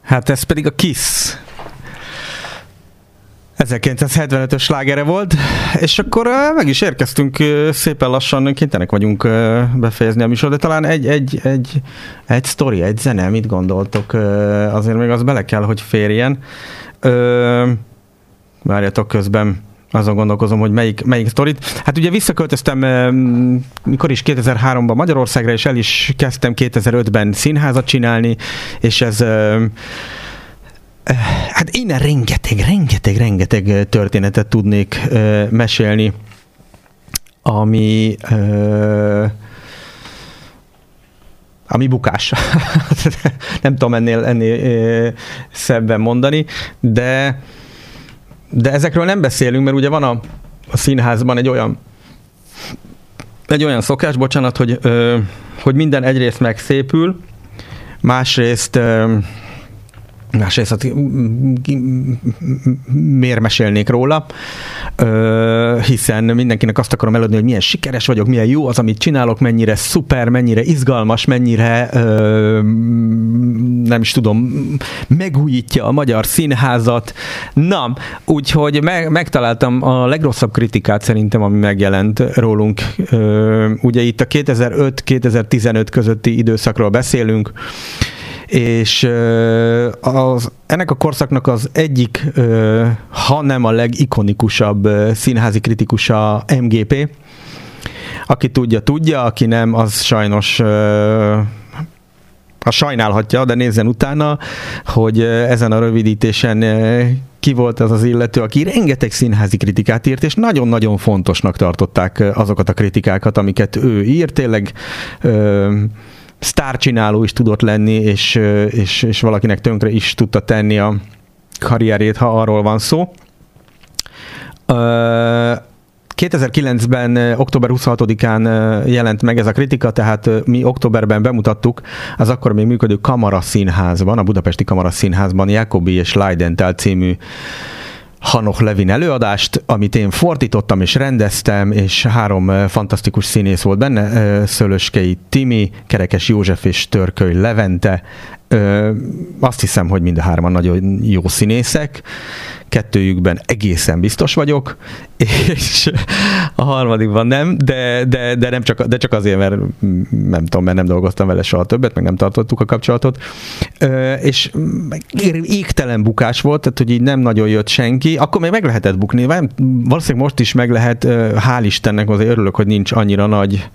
Hát ez pedig a Kiss. 1975-ös slágere volt, és akkor meg is érkeztünk szépen lassan, kénytelenek vagyunk befejezni a műsor, de talán egy sztori, egy zene, mit gondoltok? Azért még az bele kell, hogy férjen. Várjatok, közben azon gondolkozom, hogy melyik sztorit. Hát ugye visszaköltöztem, mikor is 2003-ban Magyarországra, és el is kezdtem 2005-ben színházat csinálni, és ez hát innen rengeteg történetet tudnék mesélni, ami bukás. Nem tudom ennél szebben mondani, de ezekről nem beszélünk, mert ugye van a színházban egy olyan szokás, bocsánat, hogy minden egyrészt megszépül, másrészt miért mesélnék róla, hiszen mindenkinek azt akarom előadni, hogy milyen sikeres vagyok, milyen jó az, amit csinálok, mennyire szuper, mennyire izgalmas, mennyire nem is tudom, megújítja a magyar színházat. Na, úgyhogy megtaláltam a legrosszabb kritikát szerintem, ami megjelent rólunk. Ugye itt a 2005-2015 közötti időszakról beszélünk, és ennek a korszaknak az egyik, ha nem a legikonikusabb színházi kritikusa MGP. Aki tudja, aki nem, az sajnos sajnálhatja, de nézzen utána, hogy ezen a rövidítésen ki volt az az illető, aki rengeteg színházi kritikát írt, és nagyon-nagyon fontosnak tartották azokat a kritikákat, amiket ő írt. Tényleg sztárcsináló is tudott lenni, és valakinek tönkre is tudta tenni a karrierjét, ha arról van szó. 2009-ben, október 26-án jelent meg ez a kritika, tehát mi októberben bemutattuk az akkor még működő Kamara Színházban, a Budapesti Kamara Színházban Jacobi és Leidenthal című Hanoch Levin előadást, amit én fordítottam és rendeztem, és 3 fantasztikus színész volt benne, Szölöskei Timi, Kerekes József és Törköly Levente. Azt hiszem, hogy mind a 3 nagyon jó színészek, 2-jükben egészen biztos vagyok, és a 3-ban nem, de csak azért, mert nem tudom, mert nem dolgoztam vele soha többet, meg nem tartottuk a kapcsolatot, és égtelen bukás volt, tehát hogy így nem nagyon jött senki, akkor még meg lehetett bukni, valószínűleg most is meg lehet, hál' Istennek, azért örülök, hogy nincs annyira nagy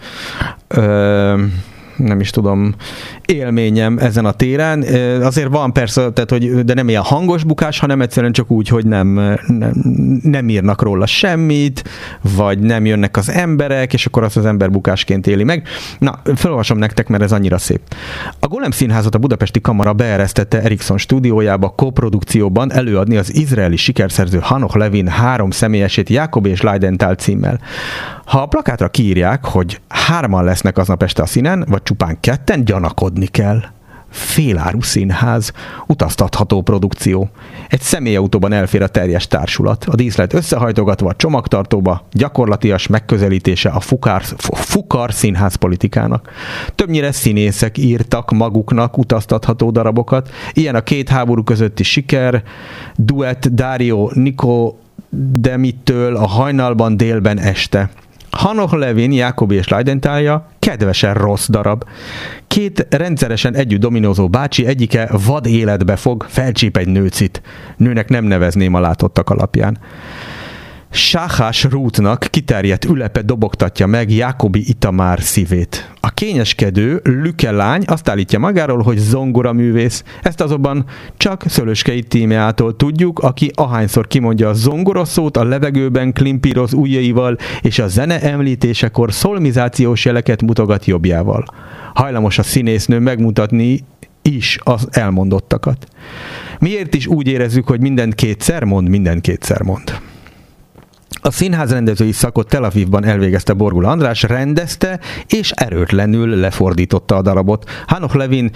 nem is tudom, élményem ezen a téren. Azért van persze, tehát, hogy, de nem ilyen hangos bukás, hanem egyszerűen csak úgy, hogy nem írnak róla semmit, vagy nem jönnek az emberek, és akkor azt az ember bukásként éli meg. Na, felolvasom nektek, mert ez annyira szép. A Golem Színházat a Budapesti Kamara beeresztette Ericsson stúdiójába koprodukcióban előadni az izraeli sikerszerző Hanoch Levin 3 személyesét Jacobi és Leidenthal címmel. Ha a plakátra kiírják, hogy 3-an lesznek aznap este a színen, vagy csupán 2-en, gyanakodni kell. Féláru színház, utaztatható produkció. Egy személyautóban elfér a teljes társulat. A díszlet összehajtogatva a csomagtartóba, gyakorlatias megközelítése a fukar színház politikának. Többnyire színészek írtak maguknak utaztatható darabokat. Ilyen a 2 háború közötti siker, duett Dario Nicodemittől a Hajnalban délben este. Hanoch Levin, Jacobi és Leidenthalja kedvesen rossz darab. 2 rendszeresen együtt dominózó bácsi egyike vad életbe fog, felcsíp egy nőcit. Nőnek nem nevezném a látottak alapján. Sáhás Rútnak kiterjedt ülepe dobogtatja meg Jacobi Itamár szívét. A kényeskedő Lüke lány azt állítja magáról, hogy zongoraművész. Ezt azonban csak Szölöskei Tímeától tudjuk, aki ahányszor kimondja a zongora szót, a levegőben klimpíroz ujjaival, és a zene említésekor szolmizációs jeleket mutogat jobbjával. Hajlamos a színésznő megmutatni is az elmondottakat. Miért is úgy érezzük, hogy mindent kétszer mond? A színházrendezői szakot Tel Avivban elvégezte Borgula András, rendezte és erőtlenül lefordította a darabot. Hanoch Levin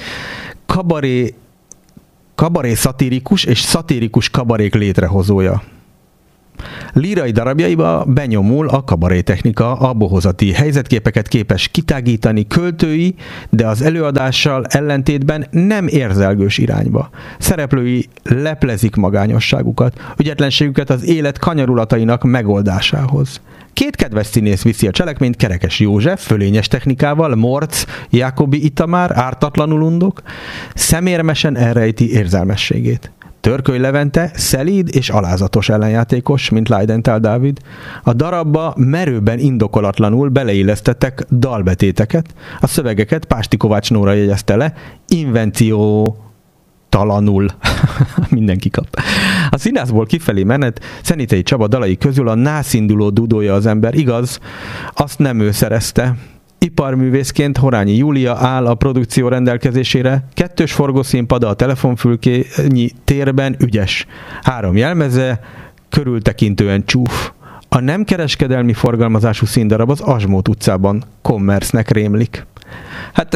kabaré szatirikus és szatirikus kabarék létrehozója. Lírai darabjaiba benyomul a kabarétechnika, a bohozati helyzetképeket képes kitágítani költői, de az előadással ellentétben nem érzelgős irányba. Szereplői leplezik magányosságukat, ügyetlenségüket az élet kanyarulatainak megoldásához. Két kedves színész viszi a cselekményt, Kerekes József, fölényes technikával, Morc, Jákobi Itamár, ártatlanul undok, szemérmesen elrejti érzelmességét. Törköly Levente szelíd és alázatos ellenjátékos, mint Leidenthal Dávid. A darabba merőben indokolatlanul beleillesztettek dalbetéteket, a szövegeket Pásti Kovács Nóra jegyezte le, invenció talanul. Mindenki kap. A színászból kifelé menet Szenitei Csaba dalai közül a nászinduló dudója az ember, igaz, azt nem ő szerezte. Iparművészként Horányi Júlia áll a produkció rendelkezésére, 2 forgószínpada a telefonfülkényi térben ügyes. 3 jelmeze, körültekintően csúf. A nem kereskedelmi forgalmazású színdarab az Azsmót utcában kommersznek rémlik. Hát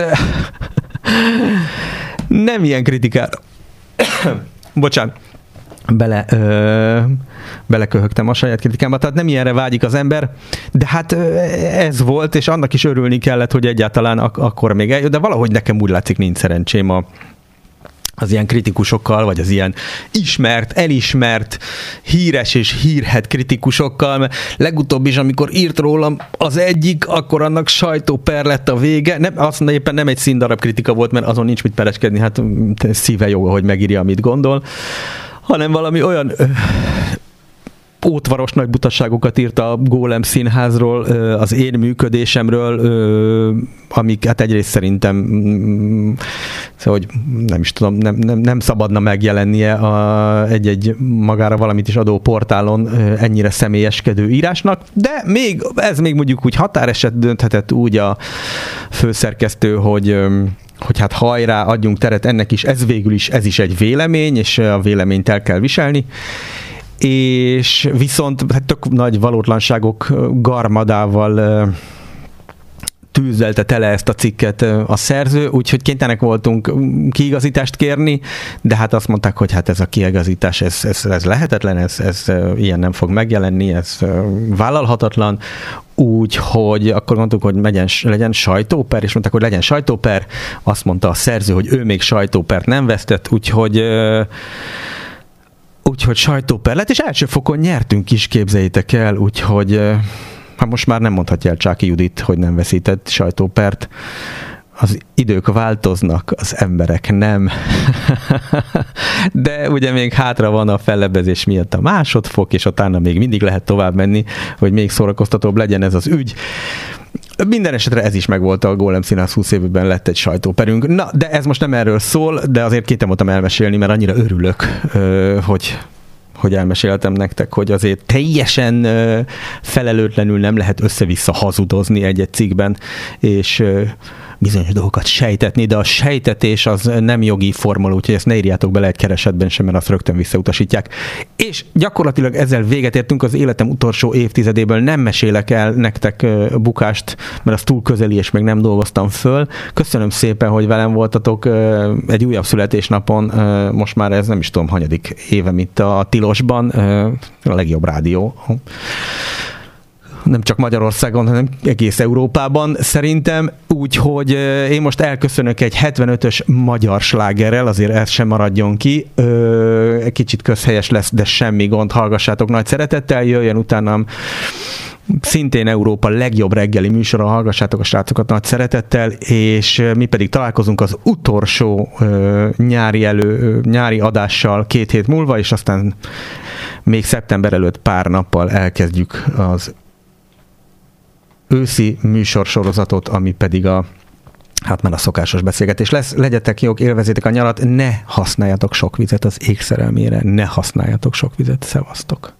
nem ilyen kritikára. Bocsánat. Beleköhögtem a saját kritikámba, tehát nem ilyenre vágyik az ember, de hát ez volt, és annak is örülni kellett, hogy egyáltalán akkor még eljött, de valahogy nekem úgy látszik, nincs szerencsém az ilyen kritikusokkal, vagy az ilyen ismert, elismert, híres és hírhedt kritikusokkal, mert legutóbb is, amikor írt rólam az egyik, akkor annak sajtóper lett a vége. Nem, azt mondja, éppen nem egy színdarab kritika volt, mert azon nincs mit pereskedni, hát szíve joga, hogy megírja, amit gondol, hanem valami olyan ótvaros nagy butasságokat írt a Gólem Színházról, az én működésemről, amik hát egyrészt szerintem szóval, hogy nem is tudom, nem szabadna megjelennie egy magára valamit is adó portálon ennyire személyeskedő írásnak, de ez még mondjuk úgy határeset dönthetett úgy a főszerkesztő, hogy hát hajrá, adjunk teret ennek is, ez végül is, ez is egy vélemény, és a véleményt el kell viselni. És viszont hát tök nagy valótlanságok garmadával tűzelte tele ezt a cikket a szerző, úgyhogy kénytelenek voltunk kiigazítást kérni, de hát azt mondták, hogy hát ez a kiigazítás, ez lehetetlen, ez ilyen nem fog megjelenni, ez vállalhatatlan, úgyhogy akkor mondtuk, hogy legyen sajtóper, és mondták, hogy legyen sajtóper, azt mondta a szerző, hogy ő még sajtópert nem vesztett, úgyhogy sajtóper lett, és első fokon nyertünk is, képzeljétek el, úgyhogy hát most már nem mondhatja el Csáky Judit, hogy nem veszített sajtópert. Az idők változnak, az emberek nem. De ugye még hátra van a fellebbezés miatt a másodfok, és utána még mindig lehet tovább menni, hogy még szórakoztatóbb legyen ez az ügy. Minden esetre ez is megvolt, a Gólem Színház 20 évben lett egy sajtóperünk. Na, de ez most nem erről szól, de azért kétem voltam elmesélni, mert annyira örülök, hogy elmeséltem nektek, hogy azért teljesen felelőtlenül nem lehet össze-vissza hazudozni egy-egy cikkben, és bizonyos dolgokat sejtetni, de a sejtetés az nem jogi formula, úgyhogy ezt ne írjátok bele egy keresetben sem, mert azt rögtön visszautasítják. És gyakorlatilag ezzel véget értünk, az életem utolsó évtizedéből nem mesélek el nektek bukást, mert az túl közeli, és még nem dolgoztam föl. Köszönöm szépen, hogy velem voltatok egy újabb születésnapon, most már ez nem is tudom, hanyadik évem itt a Tilosban, a legjobb rádió. Nem csak Magyarországon, hanem egész Európában szerintem, úgyhogy én most elköszönök egy 75-ös magyar slágerrel, azért ez sem maradjon ki, egy kicsit közhelyes lesz, de semmi gond, hallgassátok nagy szeretettel, jöjjön utánam szintén Európa legjobb reggeli műsora, hallgassátok a srácokat nagy szeretettel, és mi pedig találkozunk az utolsó nyári adással 2 hét múlva, és aztán még szeptember előtt pár nappal elkezdjük az őszi műsorsorozatot, ami pedig hát már a szokásos beszélgetés lesz. Legyetek jók, élvezétek a nyarat, ne használjatok sok vizet az ék szerelmére, ne használjatok sok vizet, szevasztok!